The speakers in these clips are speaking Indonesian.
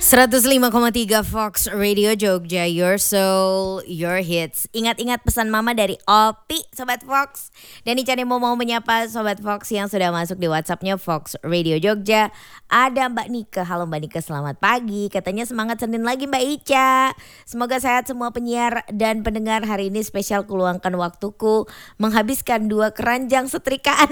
105,3 Fox Radio Jogja, your soul, your hits. Ingat-ingat pesan mama dari Opi, Sobat Fox. Dan Ica Nemo mau menyapa Sobat Fox yang sudah masuk di WhatsAppnya Fox Radio Jogja. Ada Mbak Nika, halo Mbak Nika, selamat pagi. Katanya semangat Senin lagi Mbak Ica. Semoga sehat semua penyiar dan pendengar. Hari ini spesial kuluangkan waktuku menghabiskan 2 keranjang setrikaan.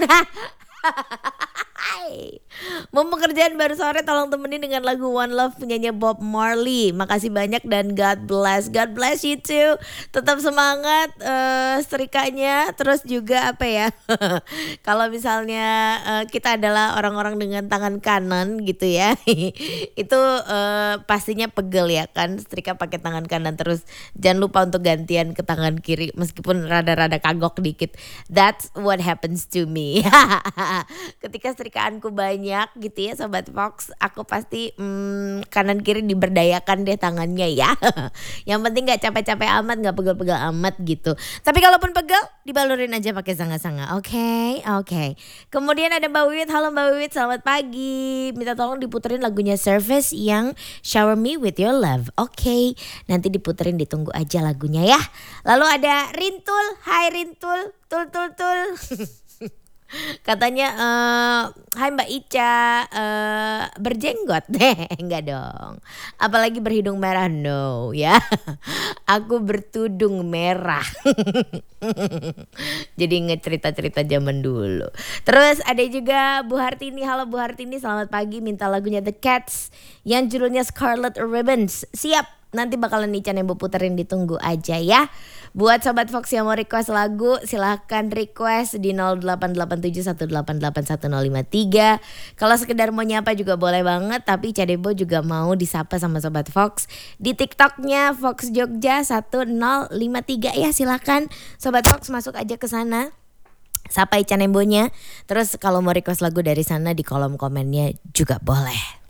Mau pekerjaan baru sore, tolong temenin dengan lagu One Love penyanyi Bob Marley. Makasih banyak dan God bless you too. Tetap semangat setrikanya. Terus juga apa ya kalau misalnya kita adalah orang-orang dengan tangan kanan gitu ya itu pastinya pegel ya kan, setrika pakai tangan kanan. Terus jangan lupa untuk gantian ke tangan kiri meskipun rada-rada kagok dikit. That's what happens to me. Ketika setrikaanku banyak gitu ya Sobat Fox, aku pasti kanan kiri diberdayakan deh tangannya ya. Yang penting gak capek-capek amat, gak pegel-pegel amat gitu. Tapi kalaupun pegel dibalurin aja pakai sanga-sanga. Oke. Kemudian ada Mbak Wiwit, halo Mbak Wiwit, selamat pagi. Minta tolong diputerin lagunya Surface yang Shower Me With Your Love. Oke, nanti diputerin, ditunggu aja lagunya ya. Lalu ada Rintul, hai Rintul, tul. Katanya hai Mbak Ica, berjenggot. Enggak dong, apalagi berhidung merah, no ya. Aku bertudung merah. Jadi inget cerita-cerita zaman dulu. Terus ada juga Bu Hartini, halo Bu Hartini, selamat pagi. Minta lagunya The Cats yang judulnya Scarlet Ribbons. Siap, nanti bakalan Ica Nembo puterin, ditunggu aja ya. Buat Sobat Fox yang mau request lagu, silahkan request di 0887188103. Kalau sekedar mau nyapa juga boleh banget, tapi Ica Nembo juga mau disapa sama Sobat Fox di TikToknya Fox Jogja 1053 ya. Silahkan Sobat Fox masuk aja ke sana, sapa Ica Nembonya. Terus kalau mau request lagu dari sana di kolom komennya juga boleh.